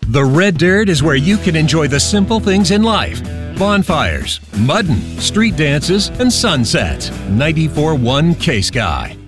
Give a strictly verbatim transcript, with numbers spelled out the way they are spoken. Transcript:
The Red Dirt is where you can enjoy the simple things in life. Bonfires, muddin', street dances, and sunsets. ninety-four point one K-Sky.